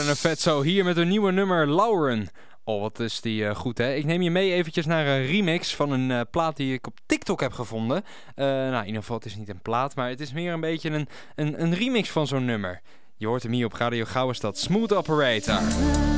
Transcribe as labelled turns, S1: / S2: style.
S1: een Vetzo hier met een nieuwe nummer, Lauren. Oh, wat is die goed, hè? Ik neem je mee eventjes naar een remix van een plaat die ik op TikTok heb gevonden. In ieder geval, het is niet een plaat, maar het is meer een beetje een remix van zo'n nummer. Je hoort hem hier op Radio Gouwenstad, Smooth Operator.